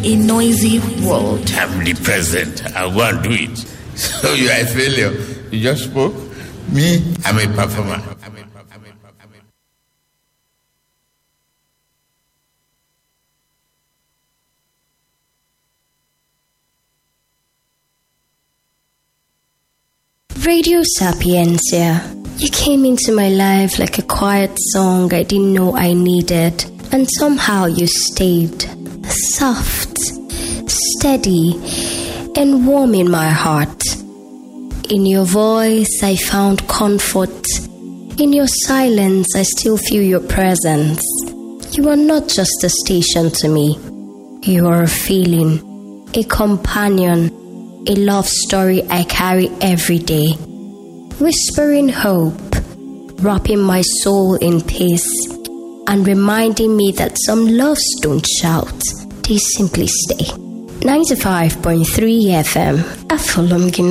a noisy world. I'm the president. I won't do it. So you are a failure. You just spoke. Me, I'm a performer. Radio Sapiencia. You came into my life like a quiet song I didn't know I needed, and somehow you stayed. Soft, steady, and warm in my heart. In your voice I found comfort. In your silence I still feel your presence. You are not just a station to me. You are a feeling, a companion, a love story I carry every day. Whispering hope, wrapping my soul in peace, and reminding me that some loves don't shout, they simply stay. 95.3 FM, Afulum